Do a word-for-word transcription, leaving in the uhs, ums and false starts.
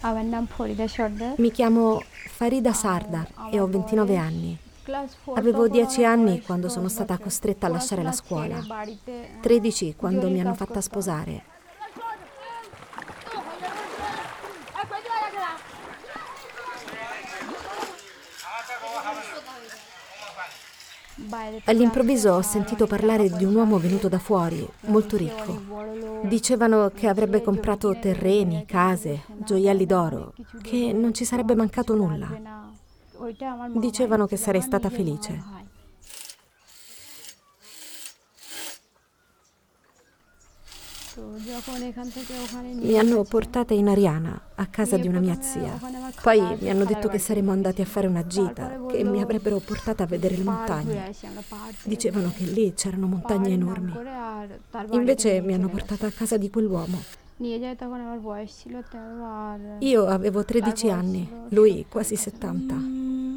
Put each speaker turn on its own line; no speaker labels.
আমার নাম ফরিদা সর্দার।
Mi chiamo Farida Sardar e ho ventinove anni. Avevo dieci anni quando sono stata costretta a lasciare la scuola, tredici quando mi hanno fatta sposare. All'improvviso ho sentito parlare di un uomo venuto da fuori, molto ricco. Dicevano che avrebbe comprato terreni, case, gioielli d'oro, che non ci sarebbe mancato nulla. Dicevano che sarei stata felice. Mi hanno portata in Ariana, a casa di una mia zia. Poi mi hanno detto che saremmo andati a fare una gita, che mi avrebbero portata a vedere le montagne. Dicevano che lì c'erano montagne enormi. Invece mi hanno portata a casa di quell'uomo. Io avevo tredici anni, lui quasi settanta.